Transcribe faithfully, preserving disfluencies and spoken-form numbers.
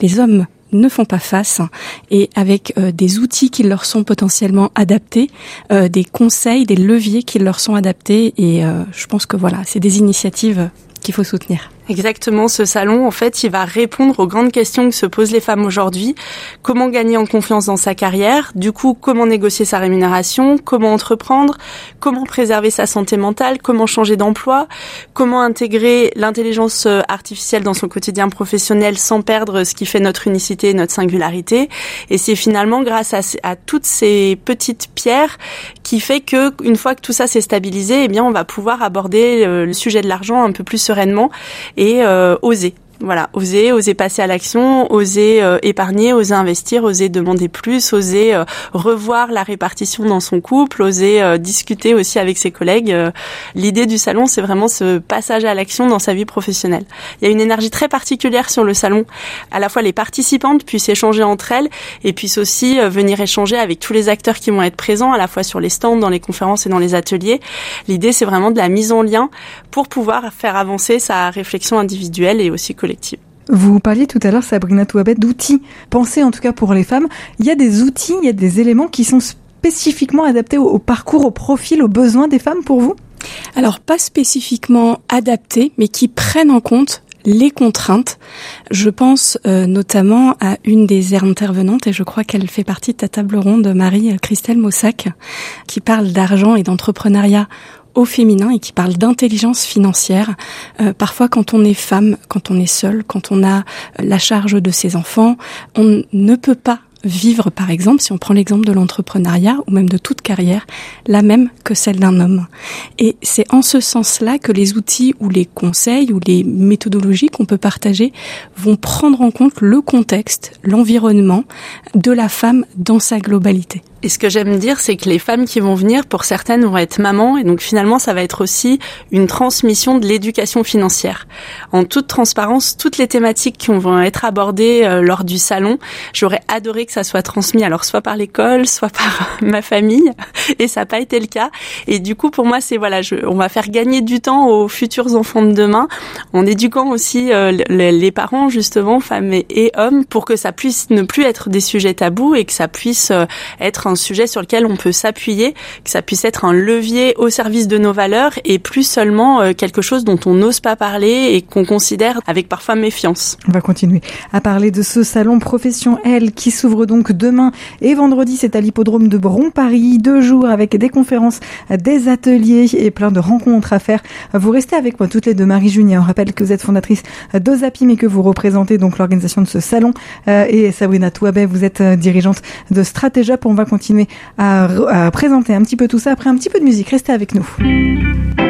les hommes ne font pas face, et avec euh, des outils qui leur sont potentiellement adaptés, euh, des conseils, des leviers qui leur sont adaptés, et euh, je pense que voilà, c'est des initiatives qu'il faut soutenir. Exactement, ce salon, en fait, il va répondre aux grandes questions que se posent les femmes aujourd'hui. Comment gagner en confiance dans sa carrière? Du coup, comment négocier sa rémunération? Comment entreprendre? Comment préserver sa santé mentale? Comment changer d'emploi? Comment intégrer l'intelligence artificielle dans son quotidien professionnel sans perdre ce qui fait notre unicité et notre singularité? Et c'est finalement grâce à, à toutes ces petites pierres qui fait que, une fois que tout ça s'est stabilisé, eh bien, on va pouvoir aborder le, le sujet de l'argent un peu plus sereinement et euh, oser. Voilà, oser, oser passer à l'action, oser euh, épargner, oser investir, oser demander plus, oser euh, revoir la répartition dans son couple, oser euh, discuter aussi avec ses collègues. Euh, l'idée du salon, c'est vraiment ce passage à l'action dans sa vie professionnelle. Il y a une énergie très particulière sur le salon. À la fois les participantes puissent échanger entre elles et puissent aussi euh, venir échanger avec tous les acteurs qui vont être présents, à la fois sur les stands, dans les conférences et dans les ateliers. L'idée, c'est vraiment de la mise en lien pour pouvoir faire avancer sa réflexion individuelle et aussi collective. Vous parliez tout à l'heure, Sabrina Touabet, d'outils pensés en tout cas pour les femmes. Il y a des outils, il y a des éléments qui sont spécifiquement adaptés au, au parcours, au profil, aux besoins des femmes pour vous ? Alors, pas spécifiquement adaptés, mais qui prennent en compte les contraintes. Je pense euh, notamment à une des intervenantes, et je crois qu'elle fait partie de ta table ronde, Marie-Christelle Mossac, qui parle d'argent et d'entrepreneuriat au féminin et qui parle d'intelligence financière. Euh, parfois, quand on est femme, quand on est seule, quand on a la charge de ses enfants, on ne peut pas vivre, par exemple, si on prend l'exemple de l'entrepreneuriat ou même de toute carrière, la même que celle d'un homme. Et c'est en ce sens-là que les outils ou les conseils ou les méthodologies qu'on peut partager vont prendre en compte le contexte, l'environnement de la femme dans sa globalité. Et ce que j'aime dire, c'est que les femmes qui vont venir, pour certaines, vont être mamans, et donc finalement, ça va être aussi une transmission de l'éducation financière. En toute transparence, toutes les thématiques qui vont être abordées euh, lors du salon, j'aurais adoré que ça soit transmis, alors soit par l'école, soit par ma famille, et ça n'a pas été le cas. Et du coup, pour moi, c'est voilà, je, on va faire gagner du temps aux futurs enfants de demain, en éduquant aussi euh, les, les parents, justement, femmes et, et hommes, pour que ça puisse ne plus être des sujets tabous et que ça puisse euh, être un sujet sur lequel on peut s'appuyer, que ça puisse être un levier au service de nos valeurs et plus seulement euh, quelque chose dont on n'ose pas parler et qu'on considère avec parfois méfiance. On va continuer à parler de ce salon Profession L qui s'ouvre donc demain et vendredi. C'est à l'hippodrome de Bron-Paris, deux jours avec des conférences, des ateliers et plein de rencontres à faire. Vous restez avec moi toutes les deux, Marie Junier. On rappelle que vous êtes fondatrice d'Ozapim et que vous représentez donc l'organisation de ce salon. Euh, et Sabrina Touabet, vous êtes dirigeante de Stratégia. On va continuer à, à présenter un petit peu tout ça après un petit peu de musique. Restez avec nous.